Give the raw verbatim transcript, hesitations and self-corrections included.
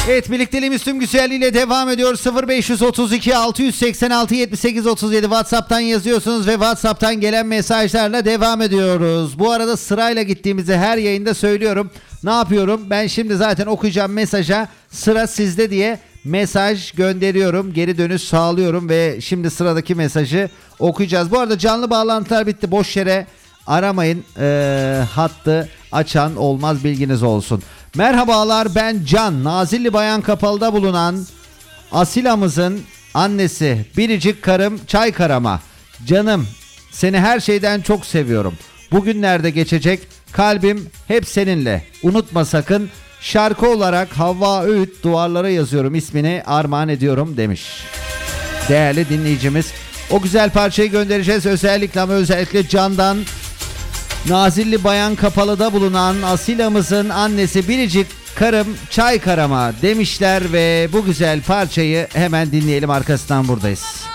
Evet, birlikteliğimiz tüm güzelliğiyle devam ediyor. sıfır beş otuz iki altı seksen altı yetmiş sekiz otuz yedi WhatsApp'tan yazıyorsunuz ve WhatsApp'tan gelen mesajlarla devam ediyoruz. Bu arada sırayla gittiğimizi her yayında söylüyorum. Ne yapıyorum? Ben şimdi zaten okuyacağım mesaja, sıra sizde diye mesaj gönderiyorum. Geri dönüş sağlıyorum ve şimdi sıradaki mesajı okuyacağız. Bu arada canlı bağlantılar bitti. Boş yere aramayın. Ee, hattı açan olmaz, bilginiz olsun. Merhabalar, ben Can. Nazilli Bayan Kapalı'da bulunan Asila'mızın annesi. Biricik karım Çaykarama. Canım, seni her şeyden çok seviyorum. Bugünlerde geçecek, kalbim hep seninle. Unutma sakın. Şarkı olarak Havva Öğüt duvarlara yazıyorum, ismini armağan ediyorum demiş. Değerli dinleyicimiz, o güzel parçayı göndereceğiz özellikle ama özellikle Can'dan. Nazilli Bayan Kapalı'da bulunan Asila'mızın annesi Biricik karım Çaykarama demişler ve bu güzel parçayı hemen dinleyelim, arkasından buradayız.